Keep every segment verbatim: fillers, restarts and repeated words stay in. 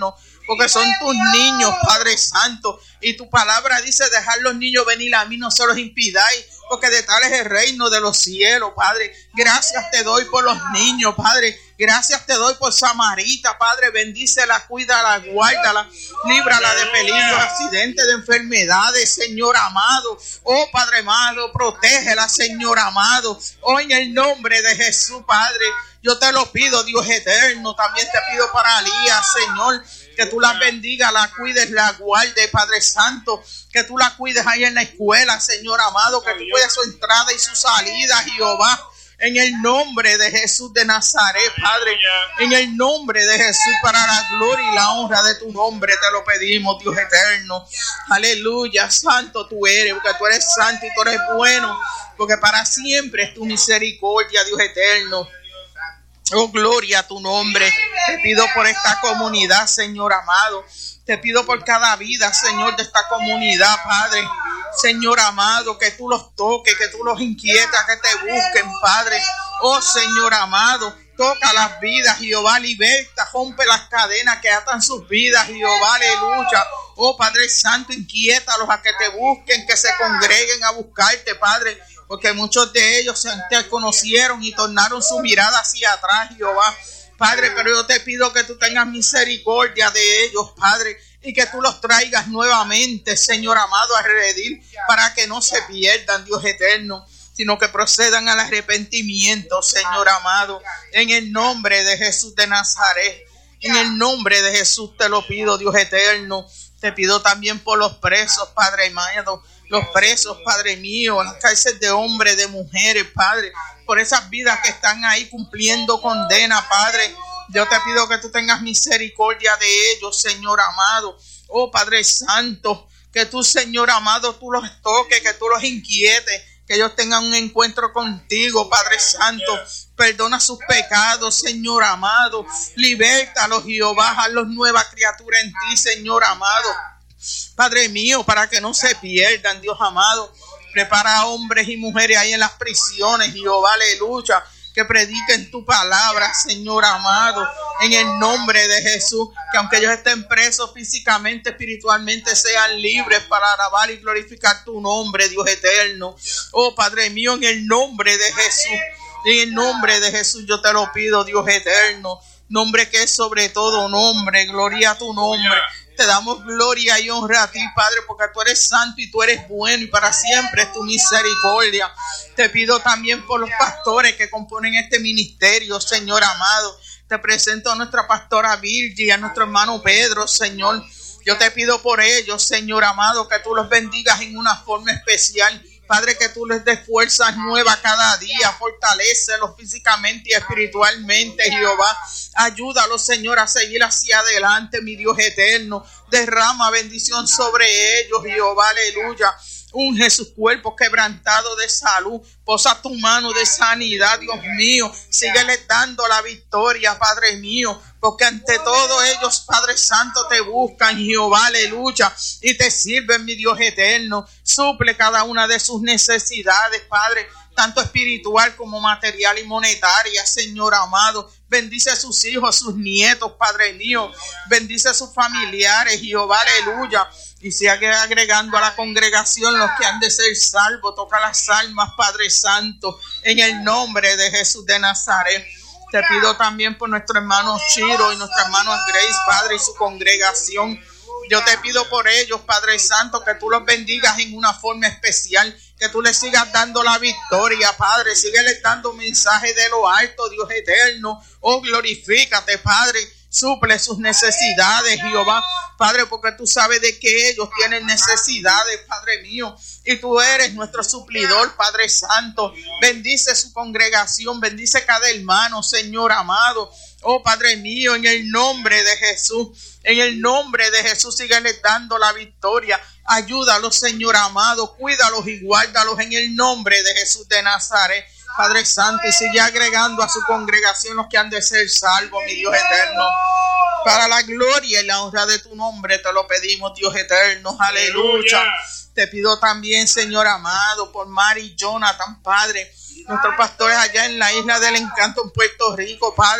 eterno, porque son tus niños, Padre Santo, y tu palabra dice: dejar los niños venir a mí, no se los impidáis, porque de tal es el reino de los cielos, Padre. Gracias te doy por los niños, Padre. Gracias te doy por Samarita, Padre. Bendícela, cuídala, guárdala, líbrala de peligro, accidentes, de enfermedades, Señor amado. Oh, Padre amado, protégela, Señor amado. Oh, en el nombre de Jesús, Padre, yo te lo pido, Dios eterno. También te pido para Alía, Señor, que tú la bendigas, la cuides, la guardes, Padre Santo. Que tú la cuides ahí en la escuela, Señor amado. Que tú cuides su entrada y su salida, Jehová. En el nombre de Jesús de Nazaret, Padre. En el nombre de Jesús, para la gloria y la honra de tu nombre, te lo pedimos, Dios eterno. Aleluya, santo tú eres, porque tú eres santo y tú eres bueno. Porque para siempre es tu misericordia, Dios eterno. Oh, gloria a tu nombre. Te pido por esta comunidad, Señor amado. Te pido por cada vida, Señor, de esta comunidad, Padre. Señor amado, que tú los toques, que tú los inquietas, que te busquen, Padre. Oh, Señor amado, toca las vidas, Jehová, liberta, rompe las cadenas que atan sus vidas, Jehová, aleluya. Oh, Padre Santo, inquiétalos a que te busquen, que se congreguen a buscarte, Padre. Porque muchos de ellos se te conocieron y tornaron su mirada hacia atrás, Jehová. Padre, pero yo te pido que tú tengas misericordia de ellos, Padre, y que tú los traigas nuevamente, Señor amado, a redil, para que no se pierdan, Dios eterno, sino que procedan al arrepentimiento, Señor amado, en el nombre de Jesús de Nazaret. En el nombre de Jesús te lo pido, Dios eterno. Te pido también por los presos, Padre amado, los presos, Padre mío, las cárceles de hombres, de mujeres, Padre, por esas vidas que están ahí cumpliendo condena, Padre. Yo te pido que tú tengas misericordia de ellos, Señor amado. Oh, Padre Santo, que tú, Señor amado, tú los toques, que tú los inquietes, que ellos tengan un encuentro contigo, Padre Santo. Perdona sus pecados, Señor amado. Libértalos, Jehová, hazlos nueva criatura en ti, Señor amado. Padre mío, para que no se pierdan, Dios amado. Prepara a hombres y mujeres ahí en las prisiones, Jehová, aleluya, que prediquen tu palabra, Señor amado, en el nombre de Jesús, que aunque ellos estén presos físicamente, espiritualmente, sean libres para alabar y glorificar tu nombre, Dios eterno. Oh, Padre mío, en el nombre de Jesús, en el nombre de Jesús yo te lo pido, Dios eterno, nombre que es sobre todo nombre, gloria a tu nombre. Te damos gloria y honra a ti, Padre, porque tú eres santo y tú eres bueno y para siempre es tu misericordia. Te pido también por los pastores que componen este ministerio, Señor amado. Te presento a nuestra pastora Virgi y a nuestro hermano Pedro, Señor. Yo te pido por ellos, Señor amado, que tú los bendigas en una forma especial. Padre, que tú les des fuerzas nuevas cada día, fortalécelos físicamente y espiritualmente, Jehová. Ayúdalos, Señor, a seguir hacia adelante, mi Dios eterno. Derrama bendición sobre ellos, Jehová, aleluya. Unge sus cuerpos quebrantados de salud. Posa tu mano de sanidad, Dios mío. Síguele dando la victoria, Padre mío. Porque ante todo ellos, Padre Santo, te buscan, Jehová, aleluya. Y te sirven, mi Dios eterno. Suple cada una de sus necesidades, Padre. Tanto espiritual como material y monetaria, Señor amado. Bendice a sus hijos, a sus nietos, Padre mío. Bendice a sus familiares, Jehová, aleluya. Y sigue agregando a la congregación los que han de ser salvos. Toca las almas, Padre Santo, en el nombre de Jesús de Nazaret. Te pido también por nuestro hermano Chiro y nuestra hermana Grace, Padre, y su congregación. Yo te pido por ellos, Padre Santo, que tú los bendigas en una forma especial, que tú les sigas dando la victoria, Padre. Sígueles dando mensajes de lo alto, Dios eterno. Oh, glorifícate, Padre. Suple sus necesidades, Jehová, Padre, porque tú sabes de que ellos tienen necesidades, Padre mío, y tú eres nuestro suplidor, Padre Santo. Bendice su congregación, bendice cada hermano, Señor amado. Oh, Padre mío, en el nombre de Jesús, en el nombre de Jesús, sígueles dando la victoria. Ayúdalos, Señor amado, cuídalos y guárdalos en el nombre de Jesús de Nazaret. Padre Santo, y sigue agregando a su congregación los que han de ser salvos, mi Dios eterno. Para la gloria y la honra de tu nombre te lo pedimos, Dios eterno. Aleluya. Aleluya. Te pido también, Señor amado, por Mari y Jonathan, Padre, nuestros pastores allá en la Isla del Encanto en Puerto Rico, Padre,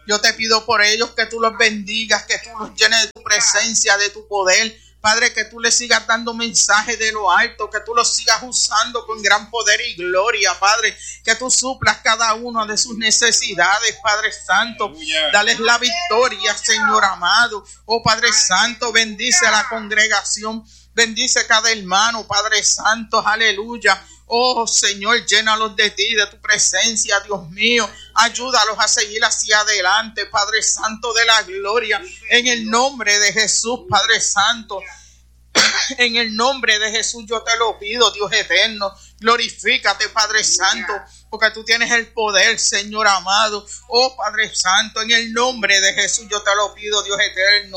Yo te pido por ellos que tú los bendigas, que tú los llenes de tu presencia, de tu poder. Padre, que tú les sigas dando mensajes de lo alto, que tú los sigas usando con gran poder y gloria, Padre. Que tú suplas cada uno de sus necesidades, Padre Santo. Aleluya. Dales la victoria, Señor amado. Oh Padre Santo, bendice a la congregación. Bendice cada hermano, Padre Santo. Aleluya. Oh Señor, llénalos de ti, de tu presencia, Dios mío. Ayúdalos a seguir hacia adelante, Padre Santo de la gloria. En el nombre de Jesús, Padre Santo. En el nombre de Jesús yo te lo pido, Dios eterno. Glorifícate, Padre Santo, porque tú tienes el poder, Señor amado. Oh Padre Santo, en el nombre de Jesús yo te lo pido, Dios eterno.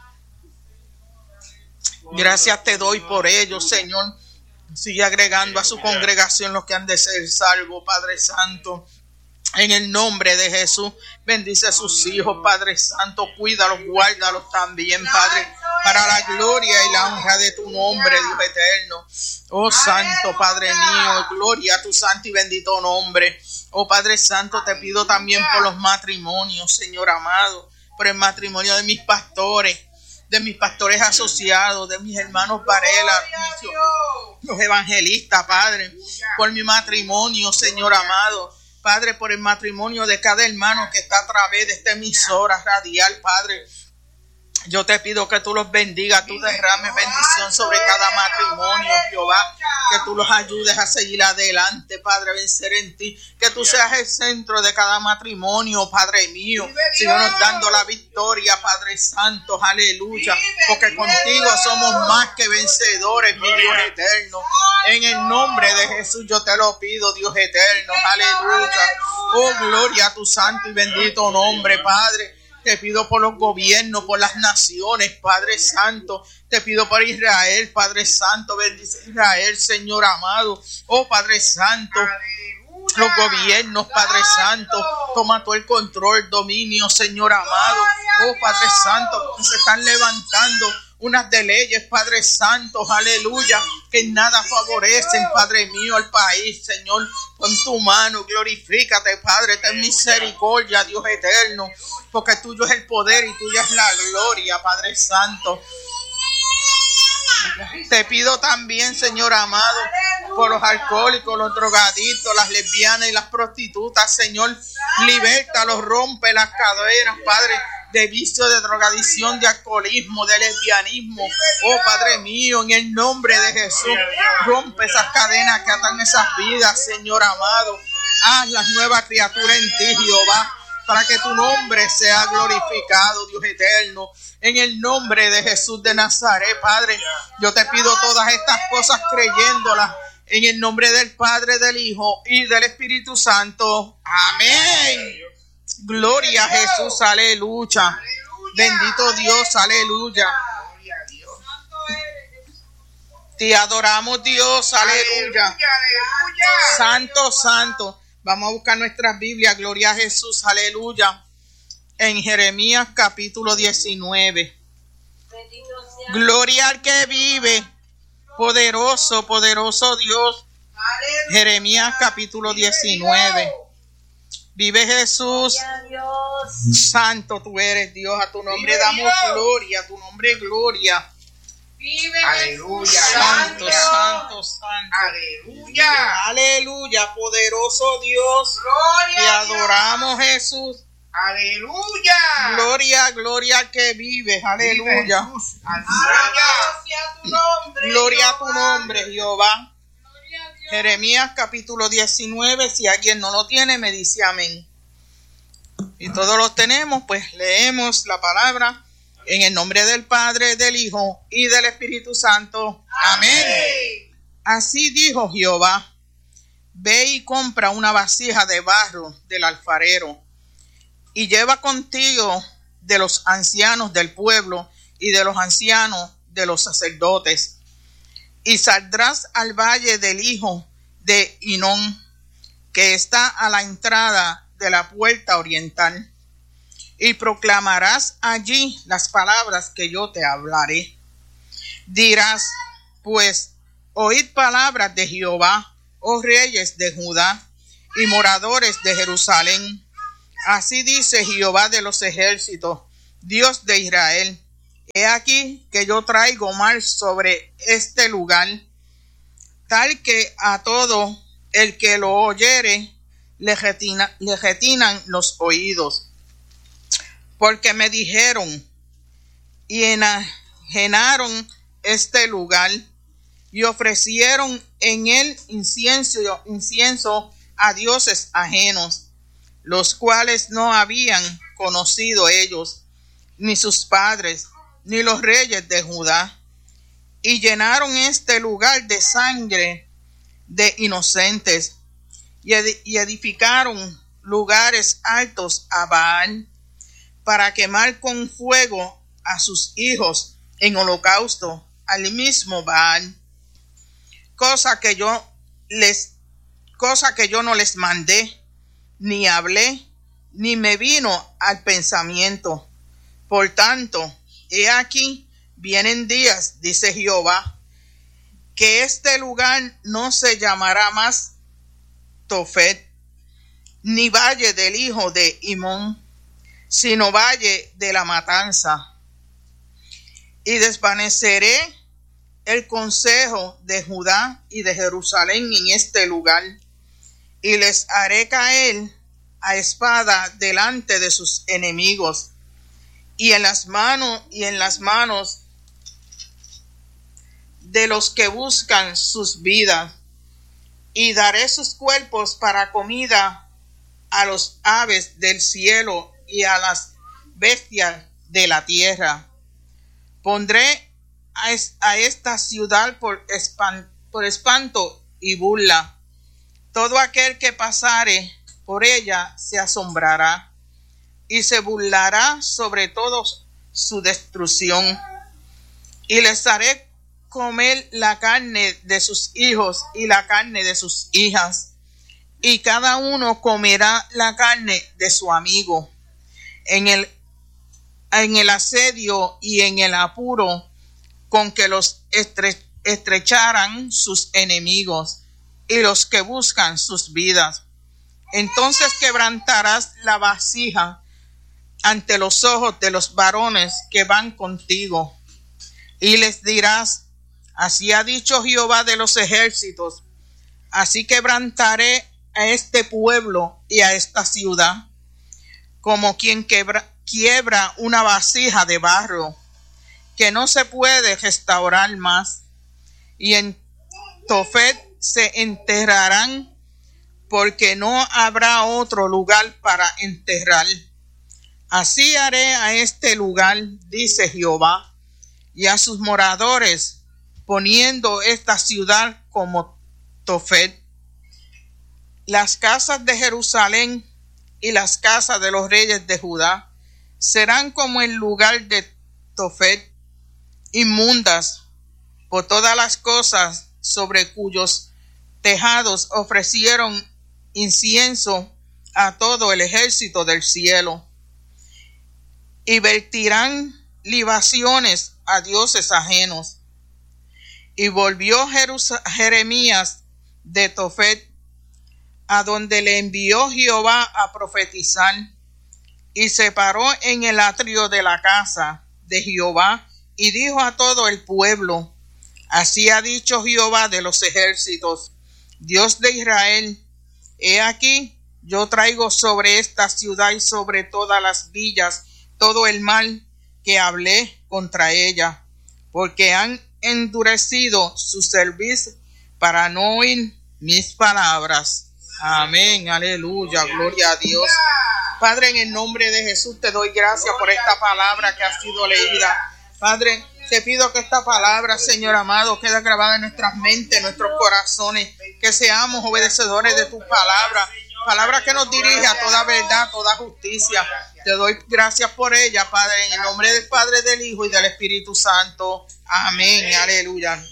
Gracias te doy por ello, Señor. Sigue agregando a su congregación los que han de ser salvos, Padre Santo. En el nombre de Jesús, bendice a sus hijos, Padre Santo. Cuídalos, guárdalos también, Padre, para la gloria y la honra de tu nombre, Dios eterno. Oh Santo, Padre mío, gloria a tu santo y bendito nombre. Oh Padre Santo, te pido también por los matrimonios, Señor amado, por el matrimonio de mis pastores, de mis pastores asociados, de mis hermanos Varela, mis, los evangelistas, Padre, por mi matrimonio, Señor amado, Padre, por el matrimonio de cada hermano que está a través de esta emisora radial, Padre. Yo te pido que tú los bendigas, tú derrames bendición sobre cada matrimonio, Jehová, que tú los ayudes a seguir adelante, Padre, a vencer en ti, que tú seas el centro de cada matrimonio, Padre mío, síguenos dando la victoria, Padre Santo, aleluya, porque contigo somos más que vencedores, mi Dios eterno. En el nombre de Jesús yo te lo pido, Dios eterno, aleluya. Oh, gloria a tu santo y bendito nombre, Padre. Te pido por los gobiernos, por las naciones, Padre Santo. Te pido por Israel, Padre Santo. Bendice Israel, Señor amado. Oh, Padre Santo. Aleluya. Los gobiernos, Padre Santo. Toma todo el control, dominio, Señor amado. Oh, Padre Santo, se están levantando unas de leyes, Padre Santo, aleluya, que en nada favorecen, Padre mío, al país, Señor. Pon tu mano, glorifícate, Padre, ten misericordia, Dios eterno, porque tuyo es el poder y tuya es la gloria, Padre Santo. Te pido también, Señor amado, por los alcohólicos, los drogadictos, las lesbianas y las prostitutas, Señor. Libértalos, rompe las cadenas, Padre, de vicio, de drogadicción, de alcoholismo, de lesbianismo. Oh, Padre mío, en el nombre de Jesús, rompe esas cadenas que atan esas vidas, Señor amado. Haz las nuevas criaturas en ti, Jehová, para que tu nombre sea glorificado, Dios eterno. En el nombre de Jesús de Nazaret, Padre, yo te pido todas estas cosas creyéndolas. En el nombre del Padre, del Hijo y del Espíritu Santo. Amén. Gloria a Jesús, aleluya. aleluya. Bendito Dios, aleluya. aleluya. Te adoramos, Dios, aleluya. aleluya. Santo, santo. Vamos a buscar nuestras Biblias, gloria a Jesús, aleluya. En Jeremías capítulo diecinueve. Gloria al que vive, poderoso, poderoso Dios. Aleluya. Jeremías capítulo diecinueve. Vive Jesús, santo tú eres, Dios, a tu nombre damos gloria, a tu nombre gloria. Vive aleluya, santo, santo, santo. Aleluya. Aleluya, poderoso Dios. Gloria. Te adoramos, Jesús. Aleluya. Gloria, gloria al que vive. Aleluya. Aleluya. Gloria a tu nombre, Jehová. Jeremías capítulo diecinueve, si alguien no lo tiene, me dice amén. Y todos los tenemos, pues leemos la palabra en el nombre del Padre, del Hijo y del Espíritu Santo. Amén. Amén. Así dijo Jehová: ve y compra una vasija de barro del alfarero y lleva contigo de los ancianos del pueblo y de los ancianos de los sacerdotes. Y saldrás al valle del hijo de Hinón, que está a la entrada de la puerta oriental, y proclamarás allí las palabras que yo te hablaré. Dirás, pues, oíd palabras de Jehová, oh reyes de Judá y moradores de Jerusalén. Así dice Jehová de los ejércitos, Dios de Israel. He aquí que yo traigo mal sobre este lugar, tal que a todo el que lo oyere le, retina, le retinan los oídos. Porque me dijeron y enajenaron este lugar y ofrecieron en él incienso, incienso a dioses ajenos, los cuales no habían conocido ellos, ni sus padres, ni los reyes de Judá, y llenaron este lugar de sangre de inocentes, y edificaron lugares altos a Baal, para quemar con fuego a sus hijos en holocausto al mismo Baal, cosa que yo les, cosa que yo no les mandé, ni hablé, ni me vino al pensamiento. Por tanto, he aquí, vienen días, dice Jehová, que este lugar no se llamará más Tofet, ni valle del hijo de Himón, sino valle de la matanza. Y desvaneceré el consejo de Judá y de Jerusalén en este lugar, y les haré caer a espada delante de sus enemigos, y en las manos y en las manos de los que buscan sus vidas, y daré sus cuerpos para comida a los aves del cielo y a las bestias de la tierra. Pondré a, es, a esta ciudad por, espan, por espanto y burla. Todo aquel que pasare por ella se asombrará y se burlará sobre todo su destrucción. Y les haré comer la carne de sus hijos y la carne de sus hijas, y cada uno comerá la carne de su amigo. En el, en el asedio y en el apuro con que los estre, estrecharan sus enemigos y los que buscan sus vidas. Entonces quebrantarás la vasija ante los ojos de los varones que van contigo, y les dirás: así ha dicho Jehová de los ejércitos, así quebrantaré a este pueblo y a esta ciudad, como quien quebra, quiebra una vasija de barro que no se puede restaurar más. Y en Tofet se enterrarán, porque no habrá otro lugar para enterrar. Así haré a este lugar, dice Jehová, y a sus moradores, poniendo esta ciudad como Tofet. Las casas de Jerusalén y las casas de los reyes de Judá serán como el lugar de Tofet, inmundas por todas las cosas sobre cuyos tejados ofrecieron incienso a todo el ejército del cielo, y vertirán libaciones a dioses ajenos. Y volvió Jerus- Jeremías de Tofet, a donde le envió Jehová a profetizar, y se paró en el atrio de la casa de Jehová, y dijo a todo el pueblo: así ha dicho Jehová de los ejércitos, Dios de Israel, he aquí, yo traigo sobre esta ciudad y sobre todas las villas todo el mal que hablé contra ella, porque han endurecido su cerviz para no oír mis palabras. Amén, aleluya, gloria a Dios. Padre, en el nombre de Jesús te doy gracias por esta palabra que ha sido leída. Padre, te pido que esta palabra, Señor amado, quede grabada en nuestras mentes, en nuestros corazones, que seamos obedecedores de tu palabra, palabra que nos dirige a toda verdad, a toda justicia. Te doy gracias por ella, Padre, en el nombre del Padre, del Hijo y del Espíritu Santo. Amén, aleluya.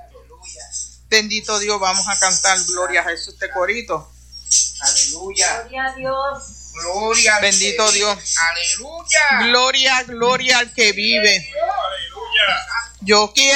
Bendito Dios, vamos a cantar Gloria a Jesús, este corito. Aleluya. Gloria a Dios. Gloria al Bendito que Dios. vive. Aleluya. Gloria, gloria al que vive. Aleluya. Yo quiero